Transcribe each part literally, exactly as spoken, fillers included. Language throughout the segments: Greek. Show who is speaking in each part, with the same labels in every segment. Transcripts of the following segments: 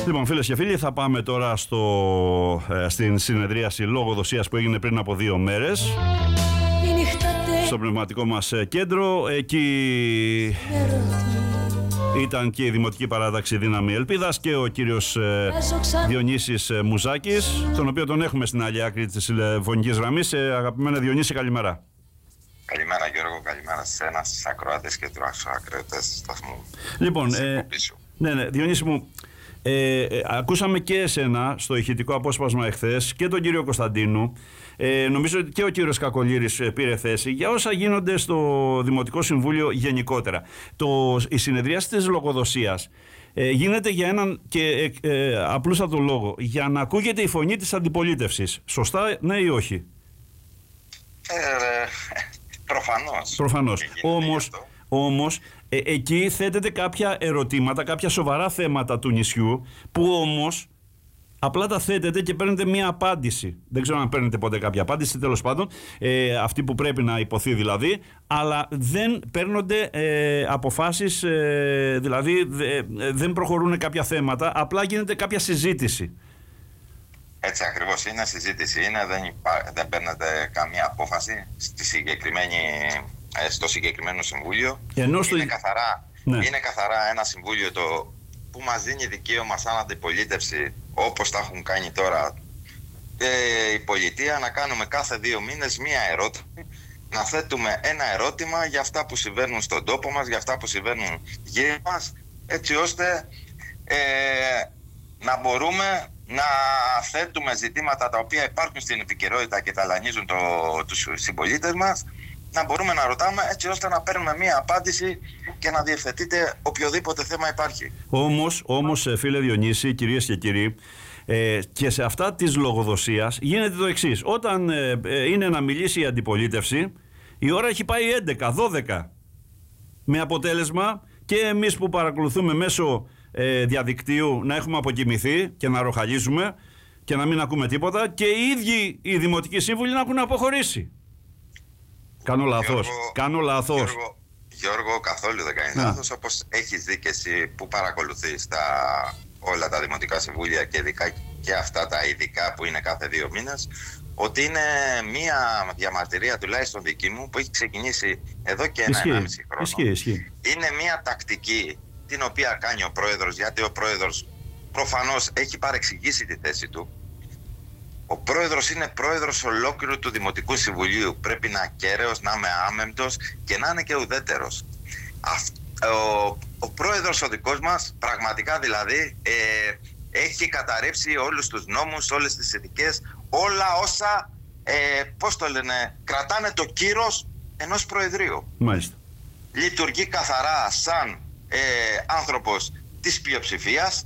Speaker 1: Λοιπόν, φίλες και φίλοι, θα πάμε τώρα στο, ε, στην συνεδρίαση λογοδοσίας που έγινε πριν από δύο μέρες στο πνευματικό μας κέντρο. Εκεί ήταν και η Δημοτική Παράταξη Δύναμη Ελπίδας και ο κύριος ε, Διονύσης Μουζάκης, τον οποίο τον έχουμε στην άλλη άκρη της τηλεφωνικής γραμμής. Ε, αγαπημένα Διονύση, καλημέρα.
Speaker 2: Καλημέρα Γιώργο, καλημέρα σε ένα, στους ακροατές και τους ακροατές του σταθμού.
Speaker 1: Λοιπόν, ε, ναι, ναι, Διονύση μου, ε, ε, ακούσαμε και εσένα στο ηχητικό απόσπασμα εχθές και τον κύριο Κωνσταντίνου. Ε, νομίζω ότι και ο κύριος Κακολήρης πήρε θέση για όσα γίνονται στο Δημοτικό Συμβούλιο γενικότερα. Το, η συνεδρίαση της λογοδοσίας ε, γίνεται για έναν και ε, ε, απλούστατο λόγο, για να ακούγεται η φωνή της αντιπολίτευσης. Σωστά, ναι ή όχι?
Speaker 2: Ε, ε, προφανώς.
Speaker 1: Προφανώς. Όμως, όμως ε, εκεί θέτεται κάποια ερωτήματα, κάποια σοβαρά θέματα του νησιού, που όμως απλά τα θέτετε και παίρνετε μία απάντηση. Δεν ξέρω αν παίρνετε ποτέ κάποια απάντηση, τέλος πάντων, ε, αυτή που πρέπει να υποθεί δηλαδή, αλλά δεν παίρνονται ε, αποφάσεις, ε, δηλαδή δε, δεν προχωρούν κάποια θέματα, απλά γίνεται κάποια συζήτηση.
Speaker 2: Έτσι ακριβώς είναι, συζήτηση είναι, δεν, υπά, δεν παίρνετε καμία απόφαση στη συγκεκριμένη, στο συγκεκριμένο συμβούλιο. Ενώ στο... είναι, καθαρά, ναι. είναι καθαρά ένα συμβούλιο το, που μας δίνει δικαίωμα σαν αντιπολίτευση, όπως τα έχουν κάνει τώρα ε, η πολιτεία, να κάνουμε κάθε δύο μήνες μία ερώτηση, να θέτουμε ένα ερώτημα για αυτά που συμβαίνουν στον τόπο μας, για αυτά που συμβαίνουν γύρω μας, έτσι ώστε ε, να μπορούμε να θέτουμε ζητήματα τα οποία υπάρχουν στην επικαιρότητα και ταλανίζουν το, τους συμπολίτες μας, να μπορούμε να ρωτάμε έτσι ώστε να παίρνουμε μία απάντηση και να διευθετείτε οποιοδήποτε θέμα υπάρχει. Όμως,
Speaker 1: όμως φίλε Διονύση, κυρίες και κύριοι, ε, και σε αυτά της λογοδοσίας γίνεται το εξής. Όταν ε, ε, είναι να μιλήσει η αντιπολίτευση, η ώρα έχει πάει έντεκα, δώδεκα. Με αποτέλεσμα και εμείς που παρακολουθούμε μέσω ε, διαδικτύου να έχουμε αποκοιμηθεί και να ροχαλίζουμε και να μην ακούμε τίποτα, και οι ίδιοι οι δημοτικοί σύμβουλοι να έχουν αποχωρήσει. Κάνω λάθος.
Speaker 2: Γιώργο,
Speaker 1: Κάνω λάθος.
Speaker 2: Γιώργο, Γιώργο, καθόλου δεν κάνει λάθος. Όπως έχεις δει και εσύ που παρακολουθείς τα, όλα τα δημοτικά συμβούλια και ειδικά και αυτά τα ειδικά που είναι κάθε δύο μήνες, ότι είναι μία διαμαρτυρία, τουλάχιστον δική μου, που έχει ξεκινήσει εδώ και ένα ενάμιση χρόνο.
Speaker 1: Ισχύει, ισχύει.
Speaker 2: Είναι μία τακτική την οποία κάνει ο πρόεδρος, γιατί ο πρόεδρος προφανώς έχει παρεξηγήσει τη θέση του. Ο πρόεδρος είναι πρόεδρος ολόκληρου του Δημοτικού Συμβουλίου. Πρέπει να είναι ακέραιος, να είναι άμεμπτος και να είναι και ουδέτερος. Ο, ο πρόεδρος ο δικός μας, πραγματικά δηλαδή, ε, έχει καταρρεύσει όλους τους νόμους, όλες τις ηθικές, όλα όσα, ε, πώς το λένε, κρατάνε το κύρος ενός προεδρείου.
Speaker 1: Μάλιστα.
Speaker 2: Λειτουργεί καθαρά σαν ε, άνθρωπος της πλειοψηφίας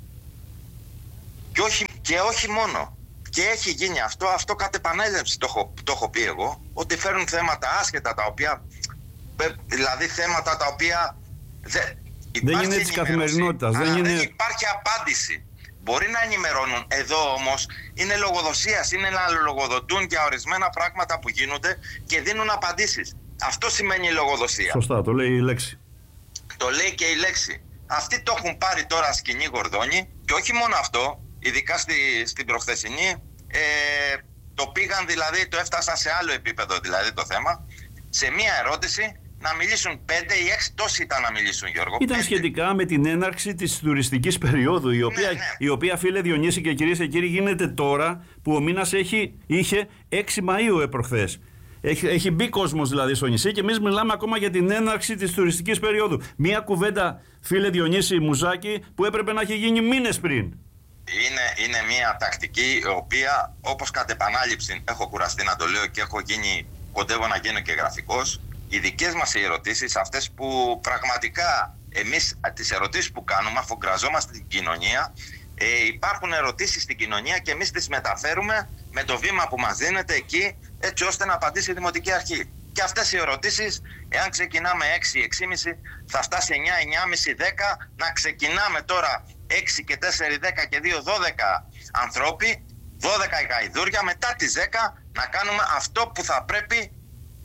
Speaker 2: και όχι, και όχι μόνο. Και έχει γίνει αυτό, αυτό κατ' επανέλευση το έχω, το έχω πει εγώ, ότι φέρνουν θέματα άσχετα τα οποία, δηλαδή θέματα τα οποία δεν,
Speaker 1: δεν είναι της καθημερινότητας, δεν, είναι...
Speaker 2: δεν υπάρχει απάντηση. Μπορεί να ενημερώνουν, εδώ όμως είναι λογοδοσίας, είναι να λογοδοτούν για ορισμένα πράγματα που γίνονται και δίνουν απαντήσεις. Αυτό σημαίνει λογοδοσία.
Speaker 1: Σωστά, το λέει η λέξη.
Speaker 2: Το λέει και η λέξη. Αυτοί το έχουν πάρει τώρα σκηνή γορδόνι και όχι μόνο αυτό. Ειδικά στη, στην προχθεσινή, ε, το πήγαν δηλαδή, το έφτασαν σε άλλο επίπεδο δηλαδή το θέμα. Σε μία ερώτηση να μιλήσουν πέντε ή έξι, τόσοι ήταν να μιλήσουν, Γιώργο.
Speaker 1: Ήταν
Speaker 2: πέντε.
Speaker 1: Σχετικά με την έναρξη της τουριστικής περίοδου, η οποία,
Speaker 2: ναι, ναι.
Speaker 1: η οποία φίλε Διονύση και κυρίες και κύριοι, γίνεται τώρα που ο μήνας έχει, είχε έξι Μαΐου προχθές. Έχει, έχει μπει κόσμος δηλαδή στο νησί και εμείς μιλάμε ακόμα για την έναρξη της τουριστικής περίοδου. Μία κουβέντα, φίλε Διονύση Μουζάκη, που έπρεπε να έχει γίνει μήνες πριν.
Speaker 2: Είναι, είναι μια τακτική η οποία, όπως κατ' επανάληψη έχω κουραστεί να το λέω και έχω γίνει, κοντεύω να γίνω και γραφικός, οι δικές μας ερωτήσεις, αυτές που πραγματικά εμείς τις ερωτήσεις που κάνουμε αφού γκραζόμαστε την κοινωνία, ε, υπάρχουν ερωτήσεις στην κοινωνία και εμείς τις μεταφέρουμε με το βήμα που μας δίνεται εκεί, έτσι ώστε να απαντήσει η Δημοτική Αρχή. Και αυτές οι ερωτήσεις, εάν ξεκινάμε έξι, έξι και μισή, θα φτάσει εννιά, εννιά και μισή, δέκα, να ξεκινάμε τώρα έξι και τέσσερα, δέκα και δύο, δώδεκα ανθρώποι, δώδεκα γαϊδούρια, μετά τις δέκα να κάνουμε αυτό που θα πρέπει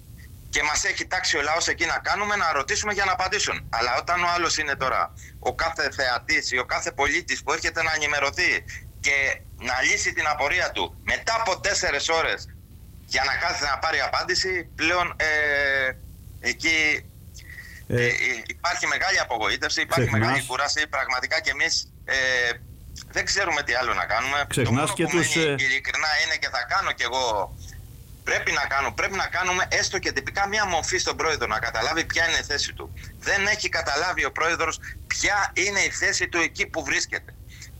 Speaker 2: και μας έχει τάξει ο λαός εκεί να κάνουμε, να ρωτήσουμε για να απαντήσουν. Αλλά όταν ο άλλος είναι τώρα ο κάθε θεατής ή ο κάθε πολίτης που έρχεται να ενημερωθεί και να λύσει την απορία του μετά από τέσσερις ώρες για να κάθεται να πάρει απάντηση, πλέον ε, εκεί ε, ε, υπάρχει μεγάλη απογοήτευση, υπάρχει
Speaker 1: ξεχνάς.
Speaker 2: μεγάλη κούραση. Πραγματικά και εμείς ε, δεν ξέρουμε τι άλλο να κάνουμε.
Speaker 1: Ξεχνάς
Speaker 2: το μόνο
Speaker 1: και
Speaker 2: που
Speaker 1: τους,
Speaker 2: μένει,
Speaker 1: ε...
Speaker 2: ειλικρινά είναι, και θα κάνω κι εγώ, πρέπει να, κάνω, πρέπει να κάνουμε έστω και τυπικά μια μορφή στον πρόεδρο να καταλάβει ποια είναι η θέση του. Δεν έχει καταλάβει ο πρόεδρος ποια είναι η θέση του εκεί που βρίσκεται.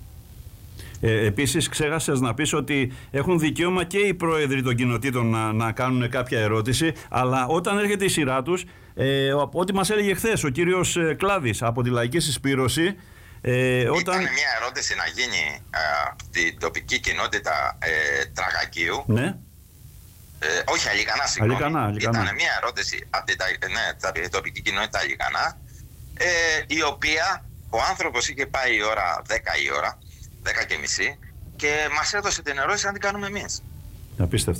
Speaker 1: Ε, επίσης ξέχασες να πεις ότι έχουν δικαίωμα και οι πρόεδροι των κοινοτήτων να, να κάνουν κάποια ερώτηση, αλλά όταν έρχεται η σειρά τους, ε, ό,τι μας έλεγε χθες ο κύριος ε, Κλάδης από τη Λαϊκή Συσπήρωση, ε, όταν...
Speaker 2: Ήταν μια ερώτηση να γίνει ε, από την τοπική κοινότητα ε, Τραγακίου.
Speaker 1: Ναι.
Speaker 2: Ε, όχι, Αλικανά, συγγνώμη.
Speaker 1: Αλικανά, Αλικανά.
Speaker 2: Ήταν μια ερώτηση από την ναι, τοπική κοινότητα Αλικανά, ε, η οποία ο άνθρωπος είχε πάει η ώρα δέκα η ώρα, δέκα και μισή, και μας έδωσε την ερώτηση να την κάνουμε εμείς.
Speaker 1: Απίστευτο.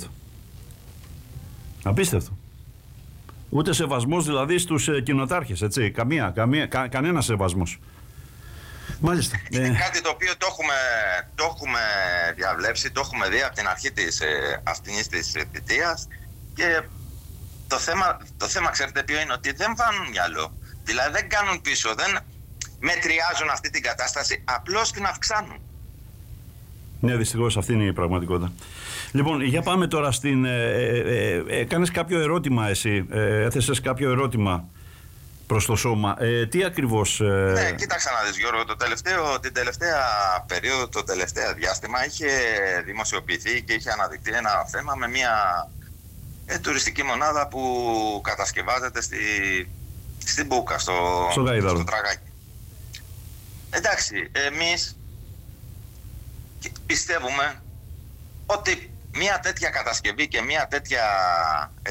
Speaker 1: Απίστευτο. Ούτε σεβασμός δηλαδή στους ε, κοινοτάρχες, έτσι. Καμία, καμία, κα, κανένα σεβασμός. Μάλιστα.
Speaker 2: Είναι
Speaker 1: ε...
Speaker 2: κάτι το οποίο το έχουμε, το έχουμε διαβλέψει, το έχουμε δει από την αρχή της ε, αυτής της θητείας, και το θέμα, το θέμα ξέρετε ποιο είναι, ότι δεν βάνουν μυαλό. Δηλαδή δεν κάνουν πίσω, δεν μετριάζουν αυτή την κατάσταση, απλώς την αυξάνουν.
Speaker 1: Ναι, δυστυχώς αυτή είναι η πραγματικότητα. Λοιπόν, για πάμε τώρα στην... Ε, ε, ε, έκανες κάποιο ερώτημα εσύ, ε, έθεσες κάποιο ερώτημα προς το σώμα. Ε, τι ακριβώς... Ε...
Speaker 2: Ναι, κοίταξα να δεις Γιώργο, το τελευταίο, την τελευταία περίοδο, το τελευταίο διάστημα είχε δημοσιοποιηθεί και είχε αναδειχθεί ένα θέμα με μια ε, τουριστική μονάδα που κατασκευάζεται στη, στην Μπούκα, στο,
Speaker 1: στο,
Speaker 2: στο Τραγάκι. Εντάξει, εμείς πιστεύουμε ότι μια τέτοια κατασκευή και μια τέτοια ε,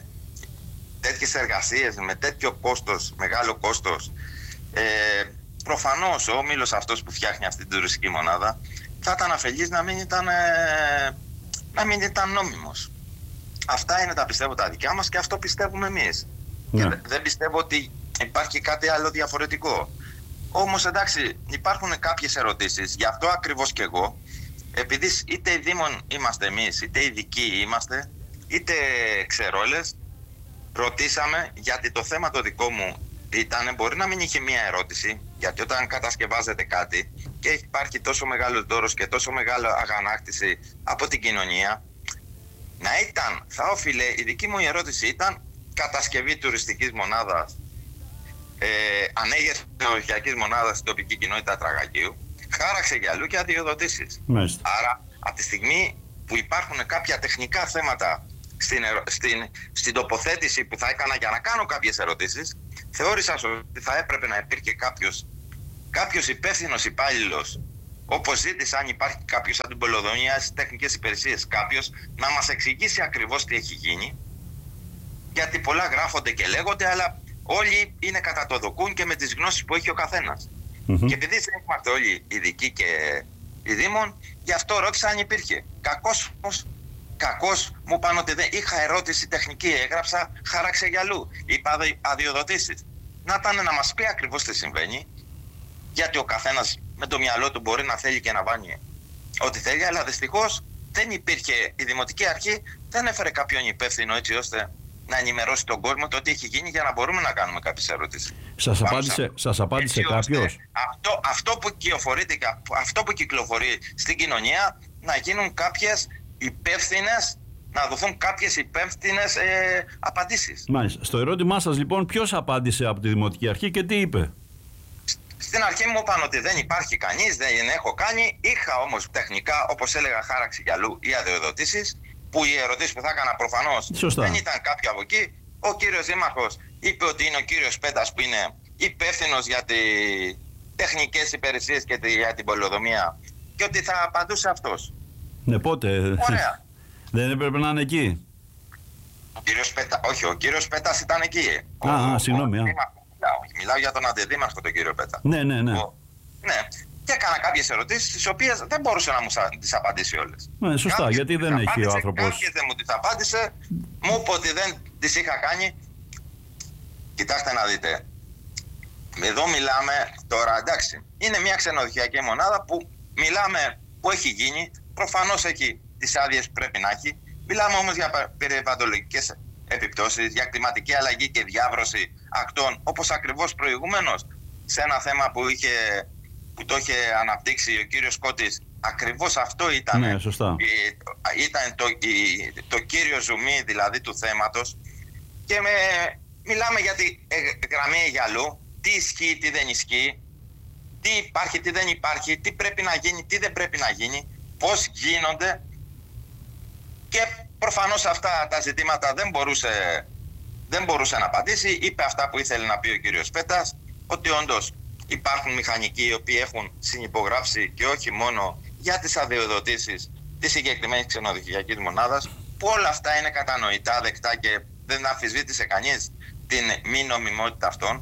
Speaker 2: τέτοιες εργασίες με τέτοιο κόστος, μεγάλο κόστος, ε, προφανώς ο όμιλος αυτός που φτιάχνει αυτή την τουριστική μονάδα θα ήταν αφελής να μην ήταν, ε, να μην ήταν νόμιμος. Αυτά είναι τα πιστεύω τα δικά μας και αυτό πιστεύουμε εμείς. Ναι. Και δεν πιστεύω ότι υπάρχει κάτι άλλο διαφορετικό. Όμως εντάξει, υπάρχουν κάποιες ερωτήσεις, γι' αυτό ακριβώς και εγώ, επειδή είτε οι Δήμων είμαστε εμείς, είτε ειδικοί είμαστε, είτε ξερόλες, ρωτήσαμε, γιατί το θέμα το δικό μου ήταν, μπορεί να μην είχε μία ερώτηση, γιατί όταν κατασκευάζεται κάτι και υπάρχει τόσο μεγάλος δώρος και τόσο μεγάλη αγανάκτηση από την κοινωνία, να ήταν, θα όφιλε, η δική μου ερώτηση ήταν κατασκευή τουριστικής μονάδας, ε, ανέγερση τουριστικής μονάδας στην τοπική κοινότητα Τραγακίου, χάραξη για αλλού και αδειοδοτήσεις. Άρα, από τη στιγμή που υπάρχουν κάποια τεχνικά θέματα στην, στην, στην τοποθέτηση που θα έκανα για να κάνω κάποιες ερωτήσεις, θεώρησα ότι θα έπρεπε να υπήρχε κάποιος, κάποιος υπεύθυνος υπάλληλος, όπως ζήτησα, αν υπάρχει κάποιος από την πολεοδομία στις τεχνικές υπηρεσίες, κάποιος να μας εξηγήσει ακριβώς τι έχει γίνει, γιατί πολλά γράφονται και λέγονται, αλλά όλοι είναι κατά το δοκούν και με τις γνώσεις που έχει ο καθένας. Mm-hmm. Και επειδή δεν είμαστε όλοι ειδικοί και οι Δήμων, γι' αυτό ρώτησα αν υπήρχε. Κακώς όμως, κακώς μου είπαν ότι δεν είχα ερώτηση τεχνική, έγραψα χάραξε για αλλού, είπα αδειοδοτήσεις. Να ήταν να μας πει ακριβώς τι συμβαίνει, γιατί ο καθένας με το μυαλό του μπορεί να θέλει και να βάνει ό,τι θέλει, αλλά δυστυχώς δεν υπήρχε, η Δημοτική Αρχή δεν έφερε κάποιον υπεύθυνο έτσι ώστε να ενημερώσει τον κόσμο το τι έχει γίνει για να μπορούμε να κάνουμε κάποιες ερωτήσεις.
Speaker 1: Σας απάντησε, σας απάντησε κάποιος?
Speaker 2: Αυτό, αυτό, που αυτό που κυκλοφορεί στην κοινωνία να γίνουν κάποιες υπεύθυνες, να δοθούν κάποιες υπεύθυνες ε, απαντήσεις.
Speaker 1: Μάλιστα. Στο ερώτημά σας λοιπόν, ποιος απάντησε από τη Δημοτική Αρχή και τι είπε?
Speaker 2: Στην αρχή μου είπαν ότι δεν υπάρχει κανείς, δεν έχω κάνει. Είχα όμως τεχνικά, όπως έλεγα, χάραξη για αλλού ή αδειοδοτήσεις, που οι ερωτήσεις που θα έκανα προφανώς δεν ήταν κάποιο από εκεί. Ο κύριος Δήμαρχος είπε ότι είναι ο κύριος Πέτας που είναι υπεύθυνος για τις τεχνικές υπηρεσίες και για την πολεοδομία και ότι θα απαντούσε αυτός.
Speaker 1: Ναι, πότε?
Speaker 2: Ωραία.
Speaker 1: Δεν έπρεπε να είναι εκεί?
Speaker 2: Ο κύριος Πέτα, όχι, ο κύριος Πέτας ήταν εκεί.
Speaker 1: Α, ο, α συγγνώμη.
Speaker 2: Ο, Μιλάω, μιλάω για τον αντιδήμαρχο, τον κύριο Πέτα.
Speaker 1: Ναι, ναι, ναι.
Speaker 2: Ο, ναι. Και έκανα κάποιες ερωτήσεις, τις οποίες δεν μπορούσε να μου τις απαντήσει όλες.
Speaker 1: Ναι, σωστά, κάποιες γιατί δεν έχει απάντησε, ο άνθρωπος.
Speaker 2: Κάποιες δεν μου τις απάντησε, μου είπε ότι δεν τις είχα κάνει. Κοιτάξτε να δείτε. Εδώ μιλάμε τώρα, εντάξει, είναι μια ξενοδοχειακή μονάδα που μιλάμε που έχει γίνει. Προφανώς έχει τις άδειες που πρέπει να έχει. Μιλάμε όμως για περιβαλλοντικές επιπτώσεις, για κλιματική αλλαγή και διάβρωση ακτών, όπως ακριβώς προηγουμένως σε ένα θέμα που, είχε, που το είχε αναπτύξει ο κύριος Κώτης. Ακριβώς αυτό ήταν,
Speaker 1: ναι, σωστά.
Speaker 2: ήταν το, το κύριο ζουμί δηλαδή του θέματος. Και με, μιλάμε για τη γραμμή Αιγιαλού, τι ισχύει, τι δεν ισχύει, τι υπάρχει, τι δεν υπάρχει, τι πρέπει να γίνει, τι δεν πρέπει να γίνει, πώς γίνονται. Και προφανώς αυτά τα ζητήματα δεν μπορούσε, δεν μπορούσε να απαντήσει. Είπε αυτά που ήθελε να πει ο κύριος Πέτας, ότι όντως υπάρχουν μηχανικοί οι οποίοι έχουν συνυπογράψει και όχι μόνο για τις αδειοδοτήσεις της συγκεκριμένης ξενοδοχειακής μονάδας, που όλα αυτά είναι κατανοητά, δεκτά και δεν αμφισβήτησε κανείς την μη νομιμότητα αυτών.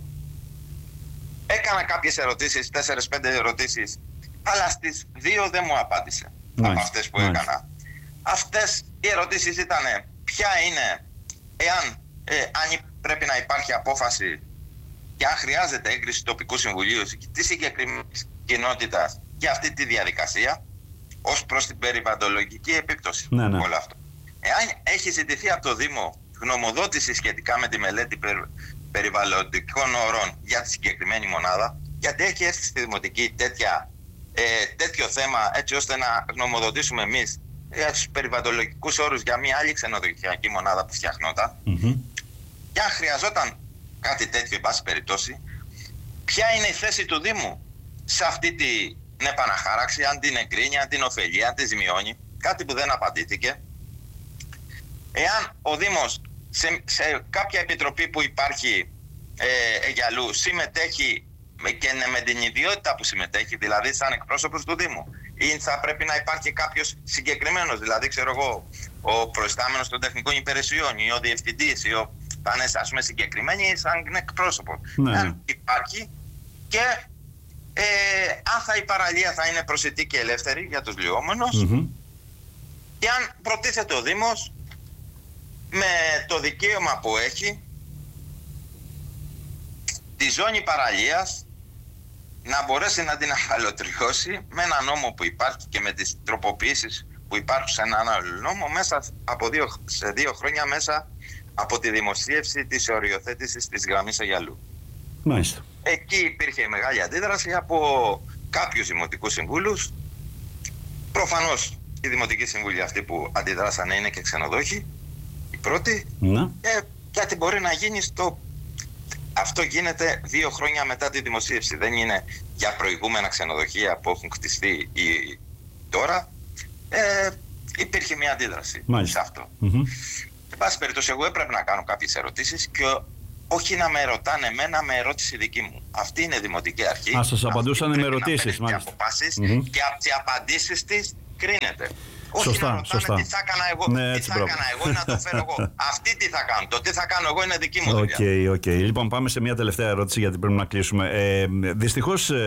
Speaker 2: Έκανα κάποιες ερωτήσεις, τέσσερις πέντε ερωτήσεις, αλλά στις δύο δεν μου απάντησε nice. από αυτές που nice. έκανα. Αυτές οι ερωτήσεις ήταν ποια είναι, εάν ε, αν πρέπει να υπάρχει απόφαση και αν χρειάζεται έγκριση τοπικού συμβουλίου της συγκεκριμένης κοινότητας για αυτή τη διαδικασία, ως προς την περιβαλλοντολογική επίπτωση.
Speaker 1: Ναι, ναι.
Speaker 2: Όλο αυτό. Εάν έχει ζητηθεί από το Δήμο γνωμοδότηση σχετικά με τη μελέτη περι, περιβαλλοντικών όρων για τη συγκεκριμένη μονάδα, γιατί έχει έρθει στη Δημοτική τέτοια, ε, τέτοιο θέμα, έτσι ώστε να γνωμοδοτήσουμε εμείς για τους περιβαλλοντολογικούς όρους για μια άλλη ξενοδοχειακή μονάδα που φτιαχνόταν. Mm-hmm. Και αν χρειαζόταν κάτι τέτοιο, εν πάση περιπτώσει, ποια είναι η θέση του Δήμου σε αυτή την επαναχάραξη, αν την εγκρίνει, αν την ωφελεί, αν τη ζημιώνει, κάτι που δεν απαντήθηκε. Εάν ο Δήμος σε, σε κάποια επιτροπή που υπάρχει ε, Αιγιαλού συμμετέχει με, και με την ιδιότητα που συμμετέχει, δηλαδή σαν εκπρόσωπος του Δήμου, ή θα πρέπει να υπάρχει κάποιος συγκεκριμένος, δηλαδή ξέρω εγώ, ο προϊστάμενος των τεχνικών υπηρεσιών ή ο διευθυντής ή ο πάνε ας πούμε συγκεκριμένοι σαν εκπρόσωπο.
Speaker 1: Ναι.
Speaker 2: Αν υπάρχει και ε, αν θα η παραλία θα είναι προσιτή και ελεύθερη για τους λιώμενους mm-hmm. και αν προτίθεται ο Δήμος με το δικαίωμα που έχει τη ζώνη παραλίας να μπορέσει να την αφαλωτριώσει με ένα νόμο που υπάρχει και με τις τροποποιήσεις που υπάρχουν σε έναν άλλο νόμο μέσα από δύο, σε δύο χρόνια μέσα από τη δημοσίευση της οριοθέτησης της γραμμής Αιγιαλού.
Speaker 1: Μάλιστα.
Speaker 2: Εκεί υπήρχε μεγάλη αντίδραση από κάποιους δημοτικούς συμβούλους. Προφανώς οι δημοτικοί συμβούλοι αυτοί που αντιδράσανε είναι και ξενοδόχοι, οι πρώτοι,
Speaker 1: ναι.
Speaker 2: και γιατί μπορεί να γίνει στο... Αυτό γίνεται δύο χρόνια μετά τη δημοσίευση. Δεν είναι για προηγούμενα ξενοδοχεία που έχουν χτιστεί ή... τώρα. Ε, υπήρχε μια αντίδραση
Speaker 1: Μάλιστα.
Speaker 2: σε αυτό.
Speaker 1: Mm-hmm.
Speaker 2: Εν πάση περιπτώσει, εγώ έπρεπε να κάνω κάποιες ερωτήσεις και όχι να με ρωτάνε εμένα με ερώτηση δική μου. Αυτή είναι η Δημοτική Αρχή.
Speaker 1: Α, σας απαντούσαν με ερωτήσεις.
Speaker 2: Και αποφάσεις mm-hmm. και από τις απαντήσεις της κρίνεται. Όχι
Speaker 1: σωστά,
Speaker 2: να ρωτάνε
Speaker 1: σωστά.
Speaker 2: τι θα έκανα εγώ,
Speaker 1: ναι,
Speaker 2: τι θα
Speaker 1: μπράβο.
Speaker 2: έκανα εγώ, να το φέρω εγώ. Αυτή τι θα κάνω, το τι θα κάνω εγώ είναι δική μου
Speaker 1: δουλειά. Okay, okay. Λοιπόν, πάμε σε μια τελευταία ερώτηση γιατί πρέπει να κλείσουμε. Ε, δυστυχώς